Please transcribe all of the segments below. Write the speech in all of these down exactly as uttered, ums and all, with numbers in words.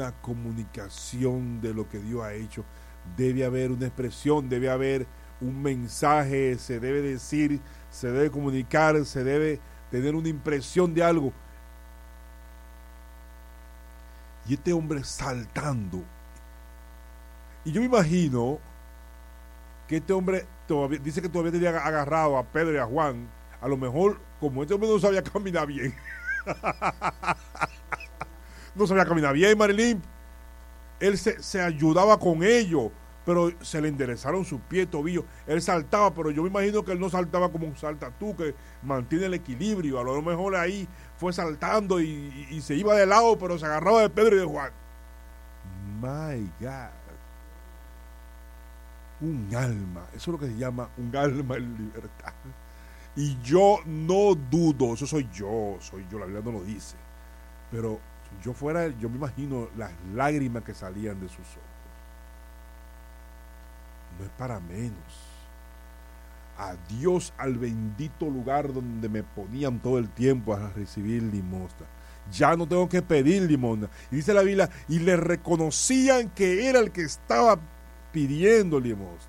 una comunicación de lo que Dios ha hecho. Debe haber una expresión, debe haber un mensaje, se debe decir, se debe comunicar, se debe tener una impresión de algo. Y este hombre saltando. Y yo me imagino que este hombre todavía, dice que todavía tenía agarrado a Pedro y a Juan. A lo mejor, como este hombre no sabía caminar bien. No sabía caminar bien, Marilyn. Él se, se ayudaba con ellos, pero se le enderezaron sus pies, tobillos. Él saltaba, pero yo me imagino que él no saltaba como saltas tú, que mantiene el equilibrio. A lo mejor ahí fue saltando y, y, y se iba de lado, pero se agarraba de Pedro y de Juan. My God. Un alma, eso es lo que se llama un alma en libertad. Y yo no dudo, eso soy yo, soy yo, la Biblia no lo dice. Pero si yo fuera, yo me imagino las lágrimas que salían de sus ojos. No es para menos. Adiós al bendito lugar donde me ponían todo el tiempo a recibir limosna. Ya no tengo que pedir limosna. Y dice la Biblia, y le reconocían que era el que estaba pidiendo limosna.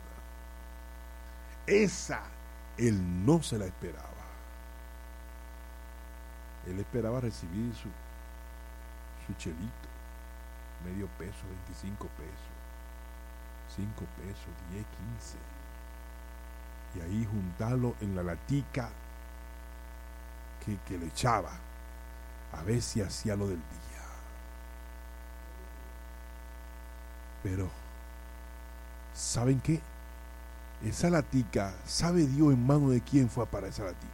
Esa él no se la esperaba. Él esperaba recibir su, su chelito, medio peso, veinticinco pesos, cinco pesos, diez, quince. Y ahí juntarlo en la latica que, que le echaba, a ver si hacía lo del día. Pero ¿saben qué? Esa latica, ¿sabe Dios en mano de quién fue para esa latica?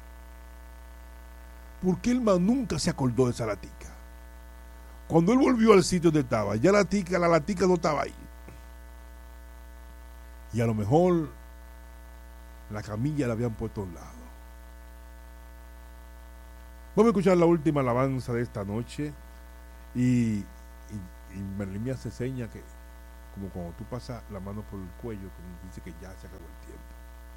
Porque él más nunca se acordó de esa latica. Cuando él volvió al sitio donde estaba, ya la latica, la latica no estaba ahí. Y a lo mejor la camilla la habían puesto a un lado. Vamos a escuchar la última alabanza de esta noche. Y, y, y Merlín me hace seña que como cuando tú pasas la mano por el cuello, como dice que ya se acabó el tiempo.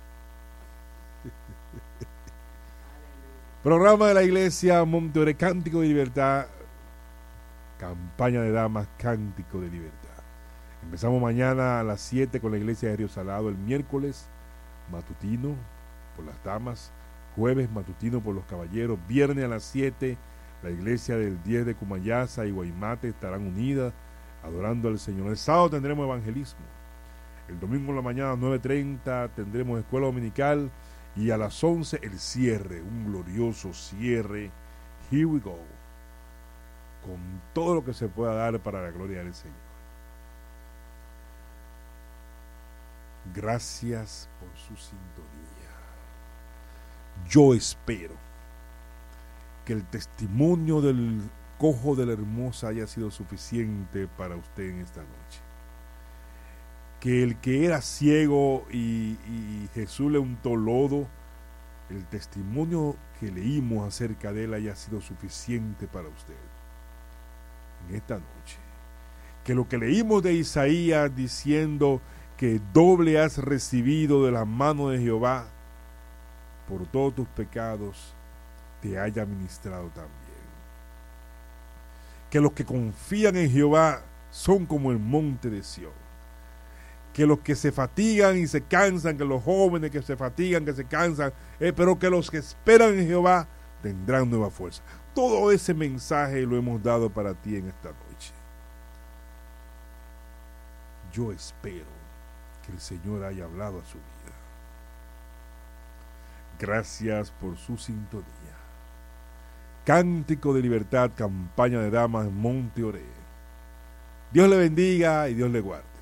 Programa de la iglesia Monte Oré, Cántico de Libertad, campaña de damas, Cántico de Libertad. Empezamos mañana a las siete con la iglesia de Río Salado, el miércoles matutino por las damas, jueves matutino por los caballeros, viernes a las siete la iglesia del diez de Cumayasa y Guaymate estarán unidas adorando al Señor. El sábado tendremos evangelismo. El domingo en la mañana a las nueve treinta tendremos escuela dominical y a las once el cierre, un glorioso cierre. Here we go. Con todo lo que se pueda dar para la gloria del Señor. Gracias por su sintonía. Yo espero que el testimonio del cojo de la hermosa haya sido suficiente para usted en esta noche. Que el que era ciego y, y Jesús le untó lodo, el testimonio que leímos acerca de él haya sido suficiente para usted en esta noche. Que lo que leímos de Isaías diciendo que doble has recibido de la mano de Jehová por todos tus pecados, te haya ministrado también. Que los que confían en Jehová son como el monte de Sión. Que los que se fatigan y se cansan, que los jóvenes que se fatigan, que se cansan, eh, pero que los que esperan en Jehová tendrán nueva fuerza. Todo ese mensaje lo hemos dado para ti en esta noche. Yo espero que el Señor haya hablado a su vida. Gracias por su sintonía. Cántico de Libertad, campaña de damas, Monte Oré. Dios le bendiga y Dios le guarde.